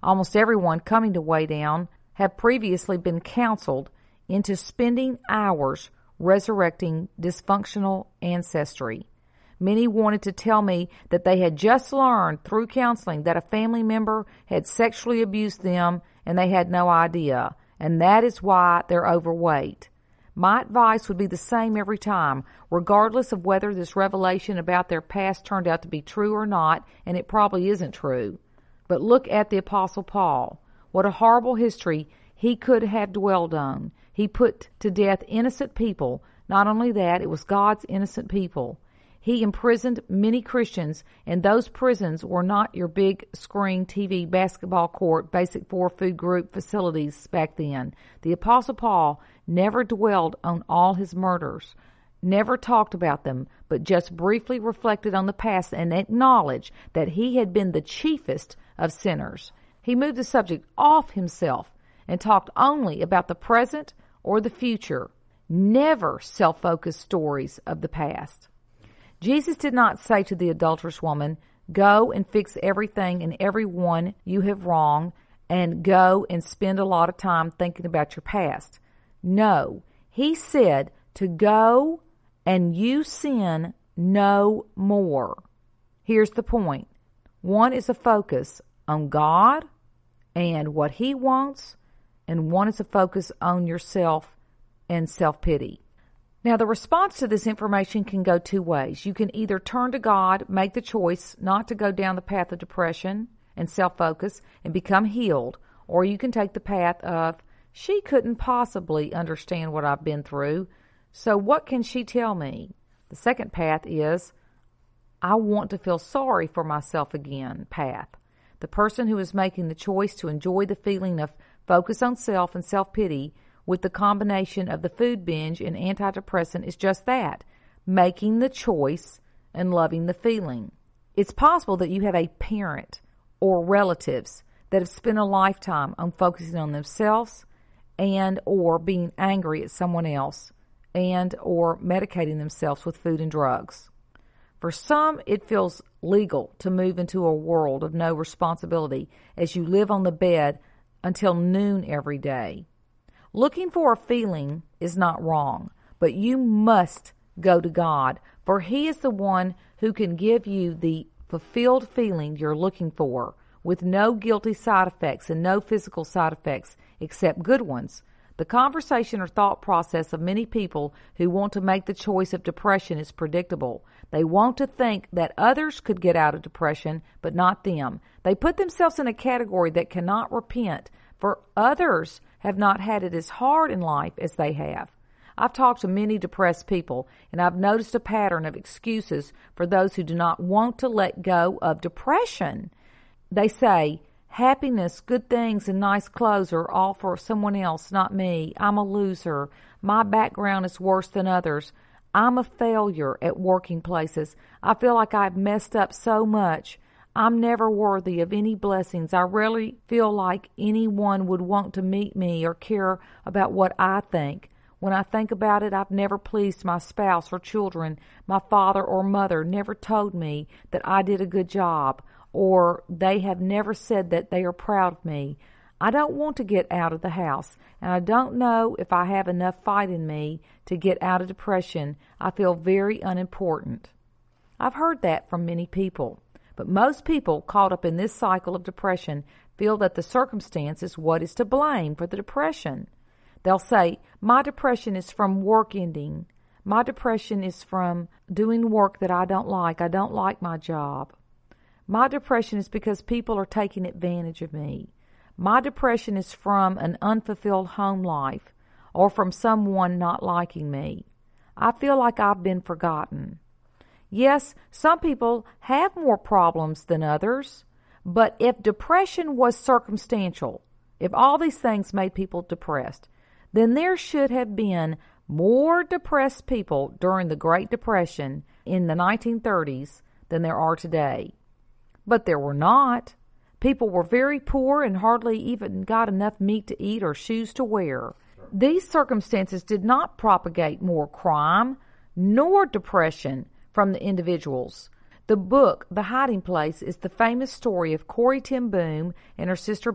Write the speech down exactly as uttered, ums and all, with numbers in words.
Almost everyone coming to Way Down have previously been counseled into spending hours resurrecting dysfunctional ancestry. Many wanted to tell me that they had just learned through counseling that a family member had sexually abused them and they had no idea, and that is why they're overweight. My advice would be the same every time, regardless of whether this revelation about their past turned out to be true or not, and it probably isn't true. But look at the Apostle Paul. What a horrible history he could have dwelled on. He put to death innocent people. Not only that, it was God's innocent people. He imprisoned many Christians, and those prisons were not your big screen T V, basketball court, basic four food group facilities back then. The Apostle Paul never dwelled on all his murders, never talked about them, but just briefly reflected on the past and acknowledged that he had been the chiefest of sinners. He moved the subject off himself and talked only about the present or the future, never self-focused stories of the past. Jesus did not say to the adulterous woman, "Go and fix everything and everyone you have wronged, and go and spend a lot of time thinking about your past." No, he said to go and you sin no more. Here's the point. One is a focus on God and what he wants, and one is a focus on yourself and self-pity. Now, the response to this information can go two ways. You can either turn to God, make the choice not to go down the path of depression and self-focus and become healed, or you can take the path of, she couldn't possibly understand what I've been through, so what can she tell me? The second path is, I want to feel sorry for myself again path. The person who is making the choice to enjoy the feeling of focus on self and self-pity with the combination of the food binge and antidepressant is just that, making the choice and loving the feeling. It's possible that you have a parent or relatives that have spent a lifetime on focusing on themselves and or being angry at someone else and or medicating themselves with food and drugs. For some, it feels legal to move into a world of no responsibility as you live on the bed until noon every day. Looking for a feeling is not wrong, but you must go to God, for he is the one who can give you the fulfilled feeling you're looking for with no guilty side effects and no physical side effects except good ones. The conversation or thought process of many people who want to make the choice of depression is predictable. They want to think that others could get out of depression, but not them. They put themselves in a category that cannot repent, for others have not had it as hard in life as they have. I've talked to many depressed people, and I've noticed a pattern of excuses for those who do not want to let go of depression. They say, happiness, good things, and nice clothes are all for someone else, not me. I'm a loser. My background is worse than others. I'm a failure at working places. I feel like I've messed up so much. I'm never worthy of any blessings. I rarely feel like anyone would want to meet me or care about what I think. When I think about it, I've never pleased my spouse or children. My father or mother never told me that I did a good job, or they have never said that they are proud of me. I don't want to get out of the house, and I don't know if I have enough fight in me to get out of depression. I feel very unimportant. I've heard that from many people. But most people caught up in this cycle of depression feel that the circumstance is what is to blame for the depression. They'll say, my depression is from work ending. My depression is from doing work that I don't like. I don't like my job. My depression is because people are taking advantage of me. My depression is from an unfulfilled home life or from someone not liking me. I feel like I've been forgotten. Yes, some people have more problems than others, but if depression was circumstantial, if all these things made people depressed, then there should have been more depressed people during the Great Depression in the nineteen thirties than there are today. But there were not. People were very poor and hardly even got enough meat to eat or shoes to wear. These circumstances did not propagate more crime nor depression from the individuals. The book, The Hiding Place, is the famous story of Corrie ten Boom and her sister